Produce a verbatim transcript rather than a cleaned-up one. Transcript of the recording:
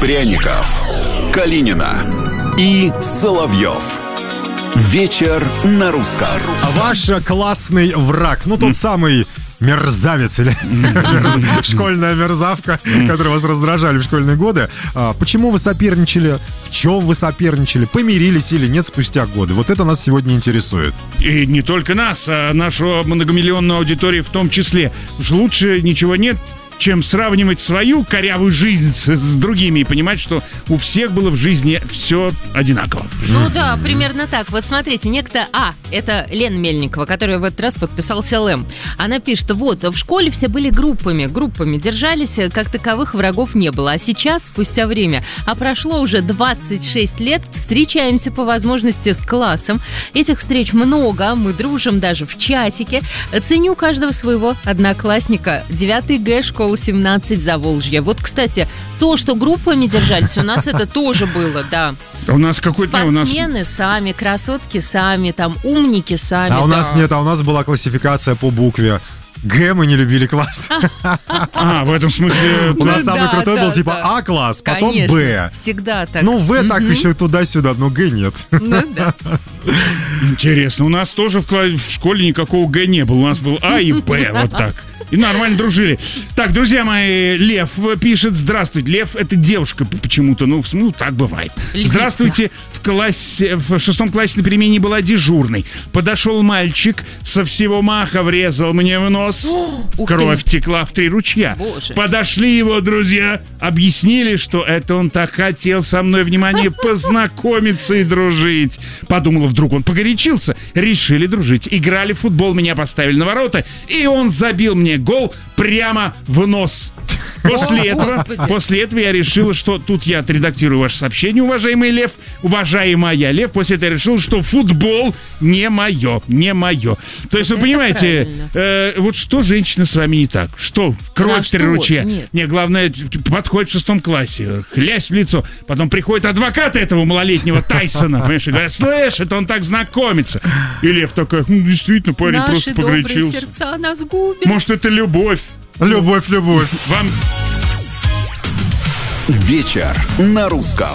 Пряников, Калинина и Соловьев. Вечер на русском. Ваш классный враг, ну тот самый мерзавец или школьная мерзавка, которые вас раздражали в школьные годы. Почему вы соперничали? В чем вы соперничали? Помирились или нет спустя годы? Вот это нас сегодня интересует. И не только нас, а нашу многомиллионную аудиторию в том числе. Уж лучше ничего нет, чем сравнивать свою корявую жизнь с, с другими и понимать, что у всех было в жизни все одинаково. Ну да, примерно так. Вот смотрите, некто А, это Лена Мельникова, которая в этот раз подписалась эл эм. Она пишет: вот, в школе все были группами, группами держались, как таковых врагов не было. А сейчас, спустя время, а прошло уже двадцать шесть лет, встречаемся по возможности с классом. Этих встреч много, мы дружим даже в чатике. Ценю каждого своего одноклассника. девятый Г, школа семнадцать, Заволжье. Вот, кстати, то, что группами держались, у нас это тоже было, да. У нас какой-то... Спортсмены у нас... сами, красотки сами, там умники сами. А у да. нас нет, а у нас была классификация по букве Г, мы не любили класс. А, в этом смысле... У нас самый крутой был типа А-класс, потом Б. Всегда так. Ну, В так еще туда-сюда, но Г нет. Ну да. Интересно, у нас тоже в школе никакого Г не было. У нас был А и Б, вот так. И нормально дружили. Так, друзья мои, Лев пишет: здравствуйте. Лев — это девушка почему-то. Ну, ну так бывает. Львица. Здравствуйте. В классе, в шестом классе на перемене была дежурной. Подошел мальчик, со всего маха врезал мне в нос. Ух Кровь ты. текла в три ручья. Боже. Подошли его друзья, объяснили, что это он так хотел со мной, внимание, познакомиться и дружить. Подумала, вдруг он погорячился. Решили дружить. Играли в футбол, меня поставили на ворота, и он забил мне гол прямо в нос. После О, этого, Господи. после этого я решила, что тут я отредактирую ваше сообщение, уважаемый Лев, уважаемая Лев. После этого я решила, что футбол не мое, не мое. То есть, вы Это понимаете, правильно. э, вот что женщина с вами не так? Что? Кровь А в три что? ручья. Нет. Не, главное, подходит в шестом классе, хлясь в лицо. Потом приходит адвокат этого малолетнего Тайсона, понимаешь, и говорят: слышь, это он так знакомится. И Лев такой: ну, действительно, парень Наши просто добрые погорячился. сердца нас губят. Может, это любовь. Любовь, любовь. Вам... Вечер на русском.